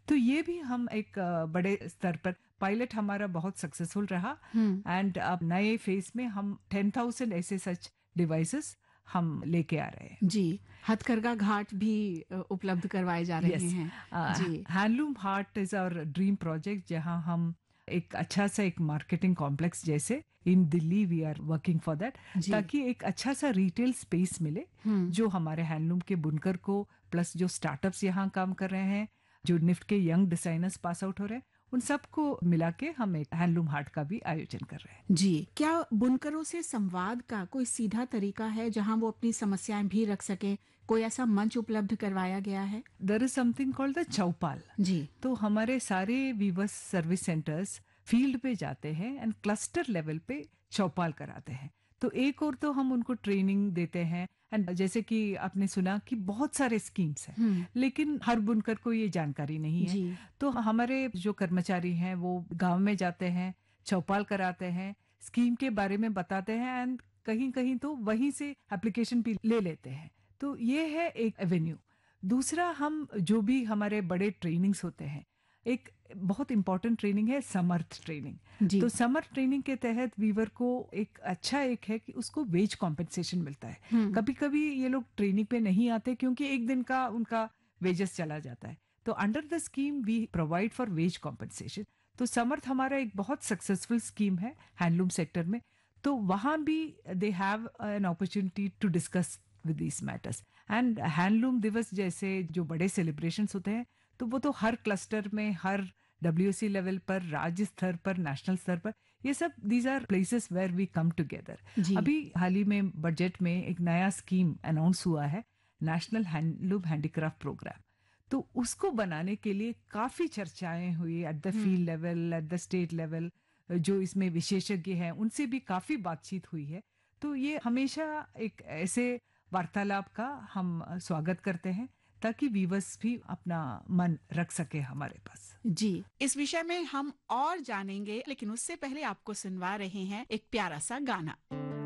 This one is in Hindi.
तो ये भी हम एक बड़े स्तर पर पायलट हमारा बहुत सक्सेसफुल रहा। एंड अब नए फेज में हम 10,000 ऐसे सच डिवाइसेस हम लेके आ रहे हैं। जी, हथकरघा घाट भी उपलब्ध करवाए जा रहे यस, हैं। जी, handloom heart is our dream project, जहां हम एक अच्छा सा एक मार्केटिंग कॉम्प्लेक्स जैसे इन Delhi we are working for that, जी। ताकि एक अच्छा सा रिटेल स्पेस मिले जो हमारे हैंडलूम के बुनकर को, प्लस जो स्टार्टअप्स यहाँ काम कर रहे हैं, जो निफ्ट के यंग डिजाइनर्स पास आउट हो रहे हैं, उन सबको मिला के हम एक हैंडलूम हार्ट का भी आयोजन कर रहे हैं। जी, क्या बुनकरों से संवाद का कोई सीधा तरीका है जहां वो अपनी समस्याएं भी रख सके? कोई ऐसा मंच उपलब्ध करवाया गया है? There is something called the चौपाल। जी, तो हमारे सारे वीवर्स सर्विस सेंटर्स फील्ड पे जाते हैं एंड क्लस्टर लेवल पे चौपाल कराते हैं। तो एक और तो हम उनको ट्रेनिंग देते हैं, एंड जैसे कि आपने सुना कि बहुत सारे स्कीम्स हैं, लेकिन हर बुनकर को ये जानकारी नहीं है। जी, तो हमारे जो कर्मचारी हैं वो गांव में जाते हैं, चौपाल कराते हैं, स्कीम के बारे में बताते हैं, एंड कहीं कहीं तो वहीं से एप्लीकेशन भी ले लेते हैं। तो ये है एक एवेन्यू। दूसरा, हम जो भी हमारे बड़े ट्रेनिंग्स होते हैं, एक बहुत इंपॉर्टेंट ट्रेनिंग है समर्थ ट्रेनिंग। जी, तो समर्थ ट्रेनिंग के तहत वीवर को एक अच्छा एक है कि उसको वेज कॉम्पेंसेशन मिलता है। कभी कभी ये लोग ट्रेनिंग पे नहीं आते क्योंकि एक दिन का उनका वेजेस चला जाता है। तो under the scheme we provide for veg compensation. तो समर्थ हमारा एक बहुत सक्सेसफुल स्कीम है हैंडलूम सेक्टर में। तो वहां भी they have an opportunity to discuss with these matters. And handloom दिवस जैसे जो बड़े सेलिब्रेशंस होते हैं, तो वो तो हर क्लस्टर में, हर WC लेवल पर, राज्य स्तर पर, नेशनल स्तर पर, ये सब these are places where we come together. जी, अभी हाल ही में बजट में एक नया स्कीम अनाउंस हुआ है, नेशनल हैंडलूम हैंडीक्राफ्ट प्रोग्राम। तो उसको बनाने के लिए काफी चर्चाएं हुई at the field level, at the state level. जो इसमें विशेषज्ञ हैं उनसे भी काफी बातचीत हुई है। तो ये हमेशा एक ऐसे वार्तालाप का हम स्वागत करते हैं, ताकि व्यूवर्स भी अपना मन रख सके हमारे पास। जी। इस विषय में हम और जानेंगे, लेकिन उससे पहले आपको सुनवा रहे हैं एक प्यारा सा गाना।